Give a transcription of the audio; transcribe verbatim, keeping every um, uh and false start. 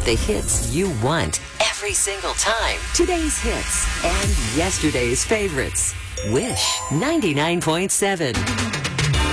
The hits you want every single time. Today's hits and yesterday's favorites. Wish ninety-nine point seven.